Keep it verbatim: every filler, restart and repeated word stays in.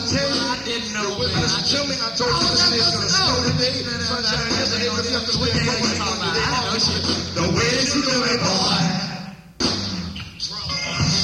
tell you, I didn't know, with man. Mister Chumley, I told you this is going to snow today. Sunshine yesterday, but you have to stay home. The way she doing,